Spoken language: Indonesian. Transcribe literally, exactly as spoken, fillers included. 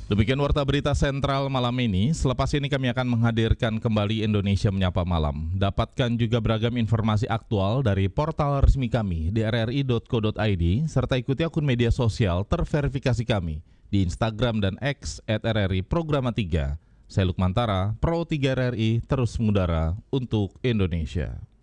Demikian Warta Berita Sentral malam ini. Selepas ini kami akan menghadirkan kembali Indonesia Menyapa Malam. Dapatkan juga beragam informasi aktual dari portal resmi kami di r r i dot co dot i d serta ikuti akun media sosial terverifikasi kami di Instagram dan X at r r i programa tiga. Saya Lukmantara, Pro tiga R R I terus mengudara untuk Indonesia.